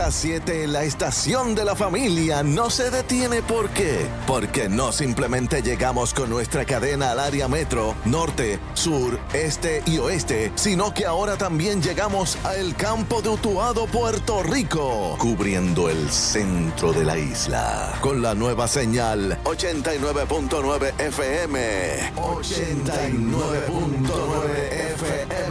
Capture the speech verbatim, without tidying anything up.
Z siete, la estación de la familia, no se detiene. ¿Por qué? Porque no simplemente llegamos con nuestra cadena al área metro, norte, sur, este y oeste, sino que ahora también llegamos al campo de Utuado, Puerto Rico, cubriendo el centro de la isla, con la nueva señal ochenta y nueve punto nueve F M. ochenta y nueve punto nueve F M.